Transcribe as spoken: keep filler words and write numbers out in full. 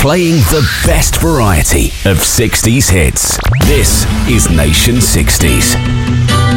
Playing the best variety of sixties hits. This is Nation sixties.